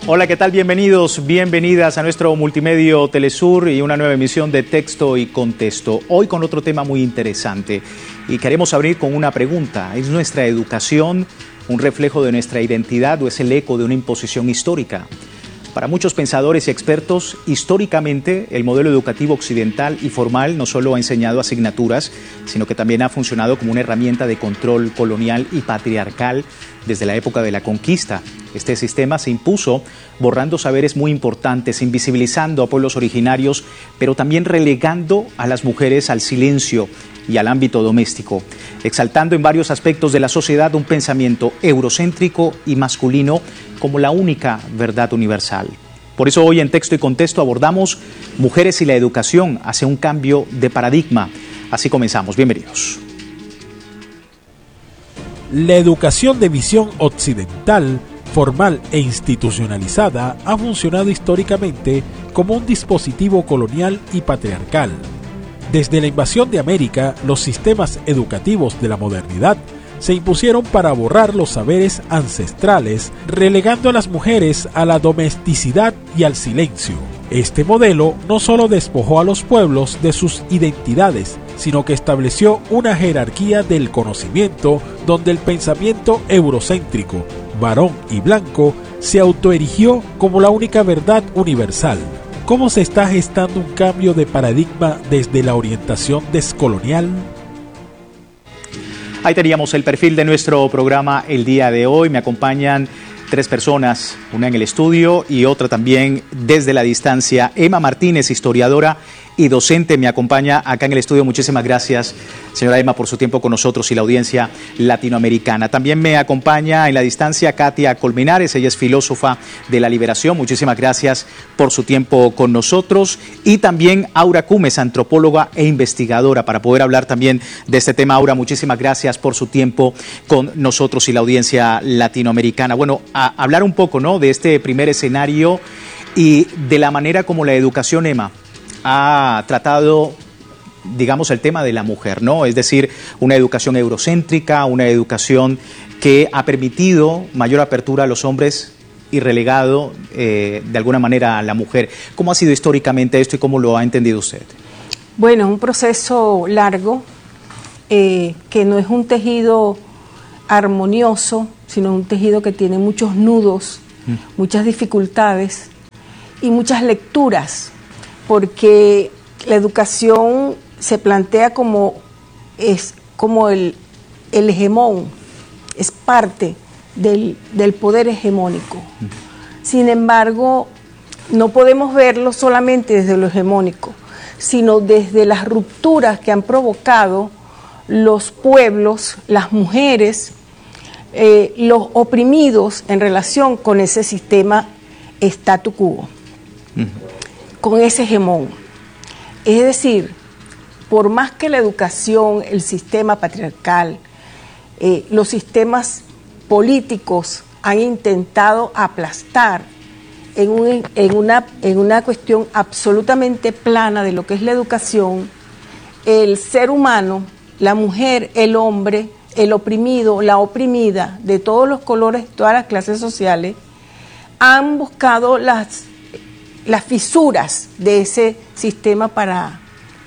Hola, ¿qué tal? Bienvenidos, bienvenidas a nuestro multimedio Telesur y una nueva emisión de Texto y Contexto. Hoy con otro tema muy interesante y queremos abrir con una pregunta. ¿Es nuestra educación un reflejo de nuestra identidad o es el eco de una imposición histórica? Para muchos pensadores y expertos, históricamente el modelo educativo occidental y formal no solo ha enseñado asignaturas, sino que también ha funcionado como una herramienta de control colonial y patriarcal desde la época de la conquista. Este sistema se impuso borrando saberes muy importantes, invisibilizando a pueblos originarios, pero también relegando a las mujeres al silencio y al ámbito doméstico, exaltando en varios aspectos de la sociedad un pensamiento eurocéntrico y masculino como la única verdad universal. Por eso hoy en Texto y Contexto abordamos mujeres y la educación hacia un cambio de paradigma. Así comenzamos. Bienvenidos. La educación de visión occidental, formal e institucionalizada, ha funcionado históricamente como un dispositivo colonial y patriarcal. Desde la invasión de América, los sistemas educativos de la modernidad se impusieron para borrar los saberes ancestrales, relegando a las mujeres a la domesticidad y al silencio. Este modelo no solo despojó a los pueblos de sus identidades, sino que estableció una jerarquía del conocimiento donde el pensamiento eurocéntrico, varón y blanco, se autoerigió como la única verdad universal. ¿Cómo se está gestando un cambio de paradigma desde la orientación descolonial? Ahí teníamos el perfil de nuestro programa el día de hoy. Me acompañan tres personas, una en el estudio y otra también desde la distancia. Emma Martínez, historiadora y docente, me acompaña acá en el estudio. Muchísimas gracias, señora Emma, por su tiempo con nosotros y la audiencia latinoamericana. También me acompaña en la distancia Katia Colmenares, ella es filósofa de la liberación. Muchísimas gracias por su tiempo con nosotros. Y también Aura Cumes, antropóloga e investigadora, para poder hablar también de este tema. Aura, muchísimas gracias por su tiempo con nosotros y la audiencia latinoamericana. Bueno, a hablar un poco, ¿no?, de este primer escenario y de la manera como la educación, Emma, ha tratado, digamos, el tema de la mujer, ¿no? Es decir, una educación eurocéntrica, una educación que ha permitido mayor apertura a los hombres y relegado de alguna manera a la mujer. ¿Cómo ha sido históricamente esto y cómo lo ha entendido usted? Bueno, un proceso largo, que no es un tejido armonioso, sino un tejido que tiene muchos nudos, muchas dificultades y muchas lecturas, porque la educación se plantea como el hegemón, es parte del poder hegemónico. Sin embargo, no podemos verlo solamente desde lo hegemónico, sino desde las rupturas que han provocado los pueblos, las mujeres, los oprimidos en relación con ese sistema statu quo, con ese hegemón. Es decir, por más que la educación, el sistema patriarcal, los sistemas políticos han intentado aplastar en una cuestión absolutamente plana de lo que es la educación, el ser humano, la mujer, el hombre, el oprimido, la oprimida, de todos los colores, todas las clases sociales, han buscado las fisuras de ese sistema para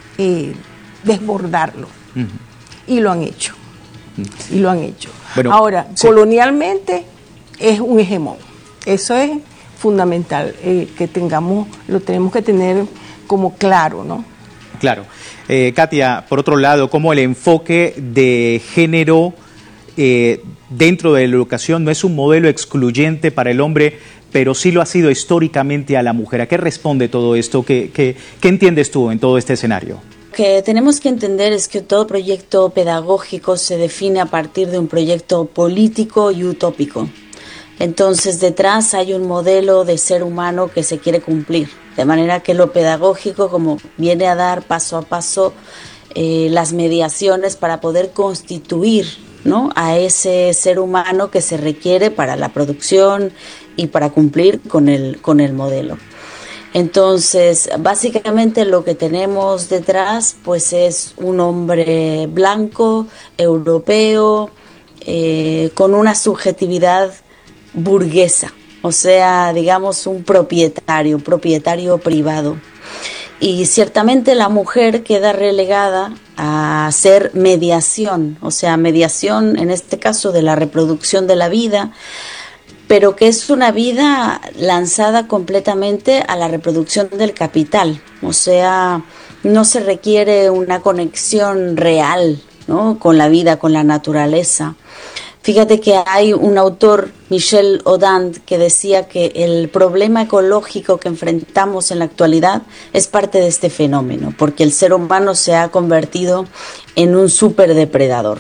desbordarlo. Y lo han hecho. Y lo han hecho. Bueno, ahora, sí, colonialmente es un hegemón. Eso es fundamental, lo tenemos que tener como claro, ¿no? Claro. Katia, por otro lado, ¿cómo el enfoque de género dentro de la educación no es un modelo excluyente para el hombre, pero sí lo ha sido históricamente a la mujer? ¿A qué responde todo esto? ¿Qué entiendes tú en todo este escenario? Lo que tenemos que entender es que todo proyecto pedagógico se define a partir de un proyecto político y utópico. Entonces, detrás hay un modelo de ser humano que se quiere cumplir, de manera que lo pedagógico, como viene a dar paso a paso las mediaciones para poder constituir, ¿no?, a ese ser humano que se requiere para la producción y para cumplir con el modelo. Entonces, básicamente lo que tenemos detrás pues es un hombre blanco, europeo, con una subjetividad burguesa, o sea, digamos un propietario privado. Y ciertamente la mujer queda relegada a hacer mediación, o sea, mediación en este caso de la reproducción de la vida, pero que es una vida lanzada completamente a la reproducción del capital, o sea, no se requiere una conexión real, ¿no?, con la vida, con la naturaleza. Fíjate que hay un autor, Michel Audin, que decía que el problema ecológico que enfrentamos en la actualidad es parte de este fenómeno, porque el ser humano se ha convertido en un superdepredador.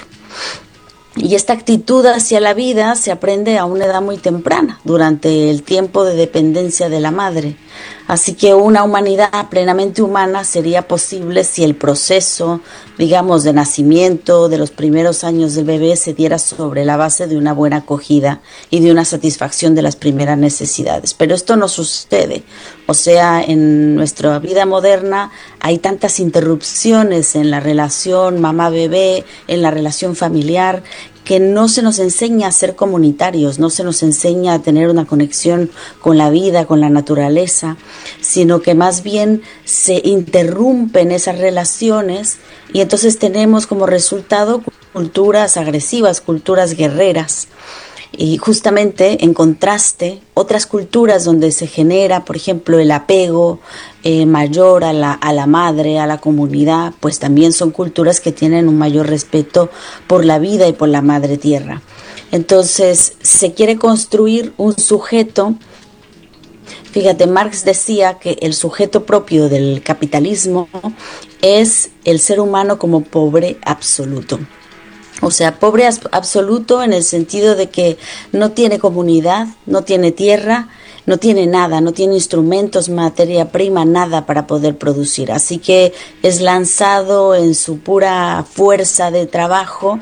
Y esta actitud hacia la vida se aprende a una edad muy temprana, durante el tiempo de dependencia de la madre. Así que una humanidad plenamente humana sería posible si el proceso, digamos, de nacimiento, de los primeros años del bebé, se diera sobre la base de una buena acogida y de una satisfacción de las primeras necesidades. Pero esto no sucede. O sea, en nuestra vida moderna hay tantas interrupciones en la relación mamá-bebé, en la relación familiar, que no se nos enseña a ser comunitarios, no se nos enseña a tener una conexión con la vida, con la naturaleza, sino que más bien se interrumpen esas relaciones y entonces tenemos como resultado culturas agresivas, culturas guerreras. Y justamente en contraste, otras culturas donde se genera, por ejemplo, el apego mayor a la madre, a la comunidad, pues también son culturas que tienen un mayor respeto por la vida y por la madre tierra. Entonces, se quiere construir un sujeto. Fíjate, Marx decía que el sujeto propio del capitalismo es el ser humano como pobre absoluto. O sea, pobre absoluto en el sentido de que no tiene comunidad, no tiene tierra, no tiene nada, no tiene instrumentos, materia prima, nada para poder producir. Así que es lanzado en su pura fuerza de trabajo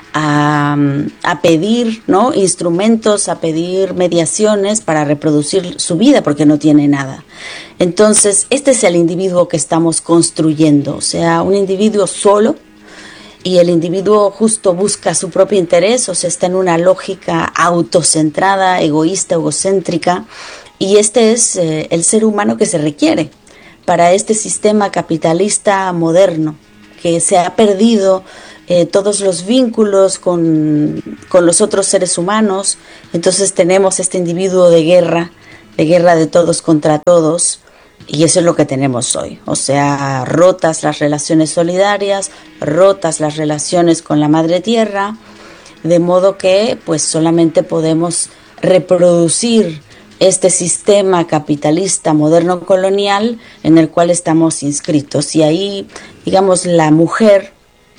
a pedir, ¿no?, instrumentos, a pedir mediaciones para reproducir su vida porque no tiene nada. Entonces, este es el individuo que estamos construyendo, o sea, un individuo solo. Y el individuo justo busca su propio interés, o sea, está en una lógica autocentrada, egoísta, egocéntrica, y este es el ser humano que se requiere para este sistema capitalista moderno, que se ha perdido todos los vínculos con los otros seres humanos. Entonces tenemos este individuo de guerra de todos contra todos. Y eso es lo que tenemos hoy, o sea, rotas las relaciones solidarias, rotas las relaciones con la madre tierra, de modo que pues solamente podemos reproducir este sistema capitalista moderno colonial en el cual estamos inscritos. Y ahí, digamos, la mujer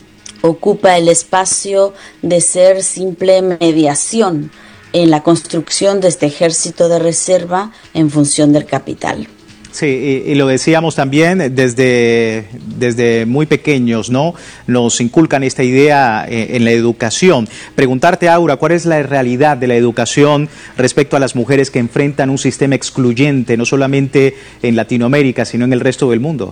ocupa el espacio de ser simple mediación en la construcción de este ejército de reserva en función del capital. Sí, y lo decíamos también desde muy pequeños, ¿no? Nos inculcan esta idea en la educación. Preguntarte, Aura, ¿cuál es la realidad de la educación respecto a las mujeres que enfrentan un sistema excluyente, no solamente en Latinoamérica, sino en el resto del mundo?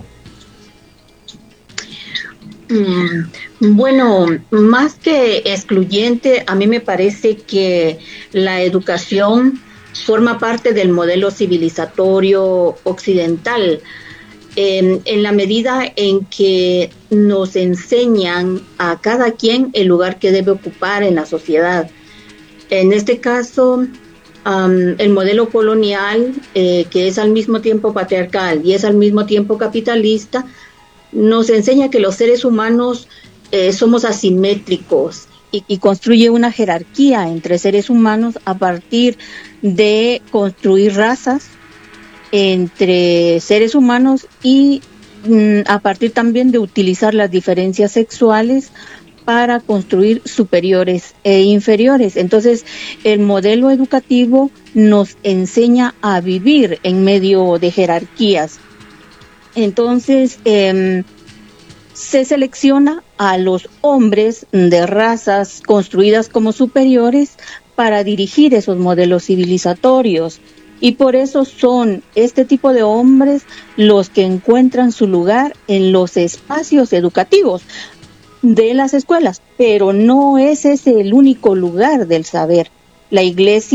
Bueno, más que excluyente, a mí me parece que la educación forma parte del modelo civilizatorio occidental, en la medida en que nos enseñan a cada quien el lugar que debe ocupar en la sociedad. En este caso, el modelo colonial, que es al mismo tiempo patriarcal y es al mismo tiempo capitalista, nos enseña que los seres humanos somos asimétricos y construye una jerarquía entre seres humanos a partir de construir razas entre seres humanos y a partir también de utilizar las diferencias sexuales para construir superiores e inferiores. Entonces, el modelo educativo nos enseña a vivir en medio de jerarquías. Entonces, se selecciona a los hombres de razas construidas como superiores para dirigir esos modelos civilizatorios. Y por eso son este tipo de hombres los que encuentran su lugar en los espacios educativos de las escuelas. Pero no es ese el único lugar del saber. La Iglesia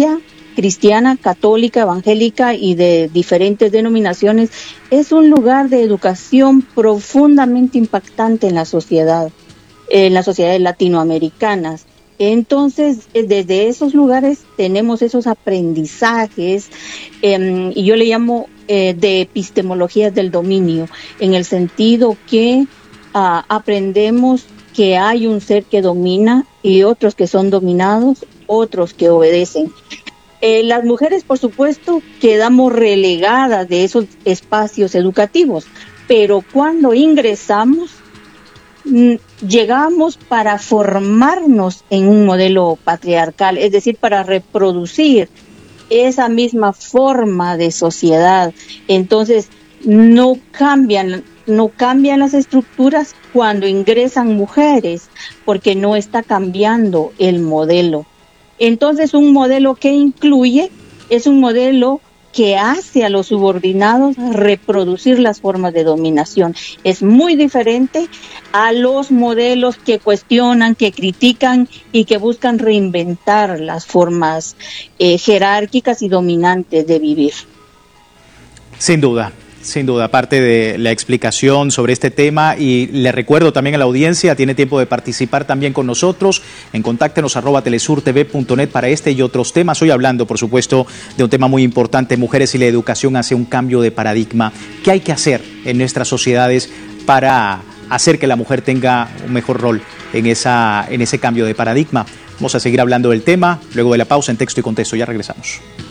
cristiana, católica, evangélica y de diferentes denominaciones, es un lugar de educación profundamente impactante en las sociedades latinoamericanas. Entonces, desde esos lugares tenemos esos aprendizajes, y yo le llamo de epistemologías del dominio, en el sentido que aprendemos que hay un ser que domina y otros que son dominados, otros que obedecen. Las mujeres, por supuesto, quedamos relegadas de esos espacios educativos, pero cuando ingresamos, llegamos para formarnos en un modelo patriarcal, es decir, para reproducir esa misma forma de sociedad. Entonces, no cambian las estructuras cuando ingresan mujeres, porque no está cambiando el modelo. Entonces, un modelo que incluye es un modelo que hace a los subordinados reproducir las formas de dominación. Es muy diferente a los modelos que cuestionan, que critican y que buscan reinventar las formas jerárquicas y dominantes de vivir. Sin duda, parte de la explicación sobre este tema, y le recuerdo también a la audiencia, tiene tiempo de participar también con nosotros en contáctenos @telesurtv.net para este y otros temas. Hoy hablando, por supuesto, de un tema muy importante, mujeres y la educación hacia un cambio de paradigma. ¿Qué hay que hacer en nuestras sociedades para hacer que la mujer tenga un mejor rol en ese cambio de paradigma? Vamos a seguir hablando del tema luego de la pausa en Texto y Contexto. Ya regresamos.